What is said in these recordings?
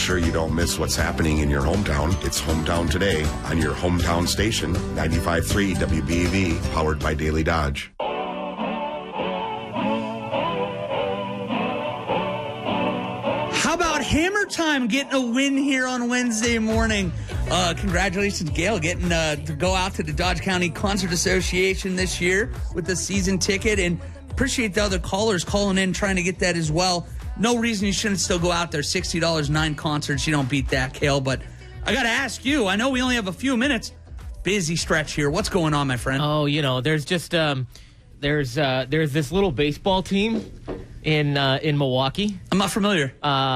sure you don't miss what's happening in your hometown, it's Hometown Today on your hometown station, 95.3 WBEV, powered by Daily Dodge. How about Hammer Time getting a win here on Wednesday morning? Congratulations, Gail, getting to go out to the Dodge County Concert Association this year with the season ticket, and appreciate the other callers calling in trying to get that as well. No reason you shouldn't still go out there. $60, 9 concerts. You don't beat that, Kale. But I got to ask you, I know we only have a few minutes. Busy stretch here. What's going on, my friend? Oh, there's just there's this little baseball team in Milwaukee. I'm not familiar.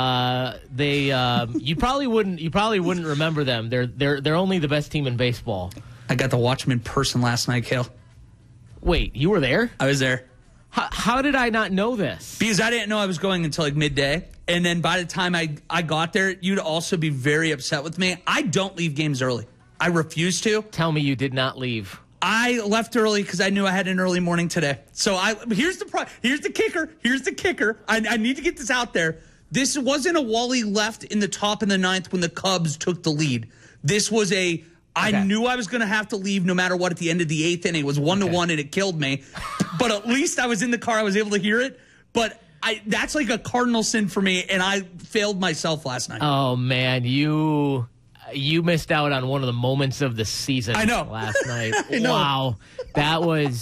They you probably wouldn't remember them. They're only the best team in baseball. I got to watch them in person last night, Kale. Wait, you were there? I was there. How did I not know this? Because I didn't know I was going until like midday. And then by the time I got there, you'd also be very upset with me. I don't leave games early. I refuse to. Tell me you did not leave. I left early because I knew I had an early morning today. So here's the kicker. I need to get this out there. This wasn't a Wally left in the top in the 9th when the Cubs took the lead. This was I knew I was going to have to leave no matter what at the end of the 8th inning. It was 1-1 and it killed me. But at least I was in the car. I was able to hear it. But that's like a cardinal sin for me, and I failed myself last night. Oh, man, you missed out on one of the moments of the season. I know. Last night. I know. Wow. That was,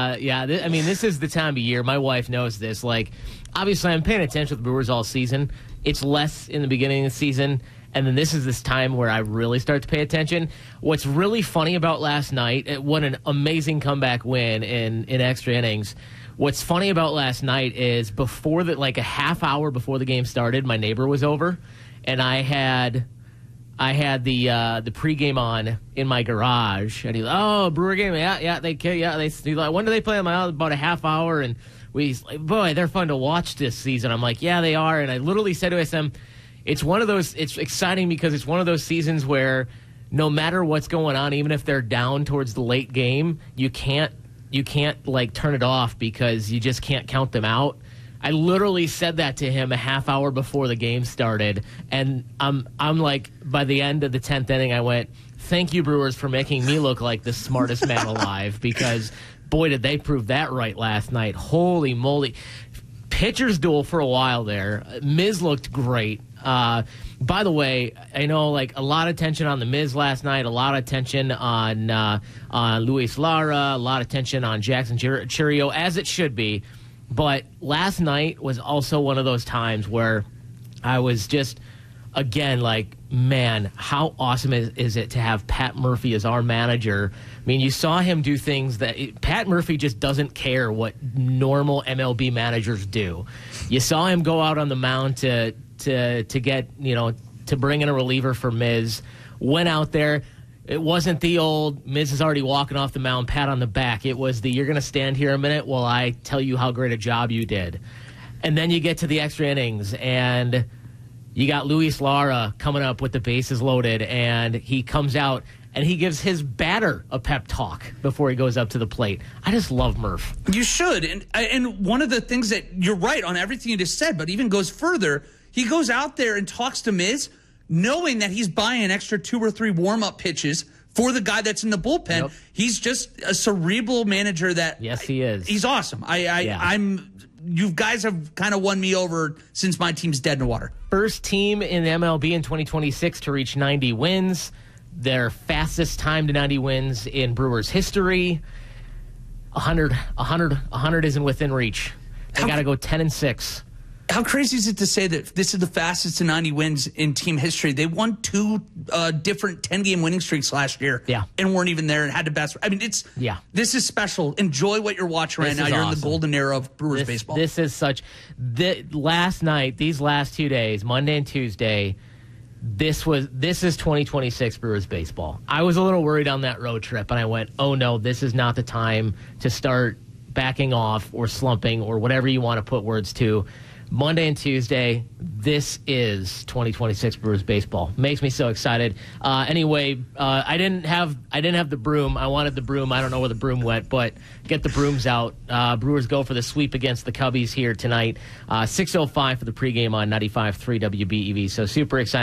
this is the time of year. My wife knows this. Like, obviously, I'm paying attention to the Brewers all season. It's less in the beginning of the season. And then this is this time where I really start to pay attention. What's really funny about last night, what an amazing comeback win in extra innings. What's funny about last night is a half hour before the game started, my neighbor was over, and I had the pregame on in my garage, and he's like, Brewer game, he's like, when do they play them? About a half hour, and boy, they're fun to watch this season. I'm like, yeah, they are, and I literally said to SM, it's exciting because it's one of those seasons where no matter what's going on, even if they're down towards the late game, you can't like turn it off because you just can't count them out. I literally said that to him a half hour before the game started, and I'm like, by the end of the 10th inning, I went, thank you, Brewers, for making me look like the smartest man alive, because boy, did they prove that right last night. Holy moly. Pitcher's duel for a while there. Miz looked great. By the way, I know like a lot of tension on the Miz last night, a lot of tension on Luis Lara, a lot of tension on Jackson Chourio, as it should be. But last night was also one of those times where I was just, again, like, man, how awesome is it to have Pat Murphy as our manager? I mean, you saw him do things that Pat Murphy just doesn't care what normal MLB managers do. You saw him go out on the mound to get, to bring in a reliever for Miz. Went out there. It wasn't the old Miz is already walking off the mound, pat on the back. It was you're going to stand here a minute while I tell you how great a job you did. And then you get to the extra innings, and you got Luis Lara coming up with the bases loaded, and he comes out, and he gives his batter a pep talk before he goes up to the plate. I just love Murph. You should. And one of the things that you're right on everything you just said, but even goes further, he goes out there and talks to Miz, knowing that he's buying an extra 2 or 3 warm-up pitches for the guy that's in the bullpen. Yep. He's just a cerebral manager that... Yes, he is. He's awesome. You guys have kind of won me over since my team's dead in the water. First team in the MLB in 2026 to reach 90 wins. Their fastest time to 90 wins in Brewers history. 100 isn't within reach. They got to go 10-6. How crazy is it to say that this is the fastest to 90 wins in team history? They won 2 different 10-game winning streaks last year, and weren't even there and had the best. I mean, this is special. Enjoy what you're watching right now. You're in the golden era of Brewers baseball. This is such. Last night, these last 2 days, Monday and Tuesday, this is 2026 Brewers baseball. I was a little worried on that road trip, and I went, oh no, this is not the time to start backing off or slumping or whatever you want to put words to. Monday and Tuesday, this is 2026 Brewers baseball. Makes me so excited. Anyway, I didn't have the broom. I wanted the broom. I don't know where the broom went, but get the brooms out. Brewers go for the sweep against the Cubbies here tonight. 6:05 for the pregame on 95.3 WBEV. So super excited.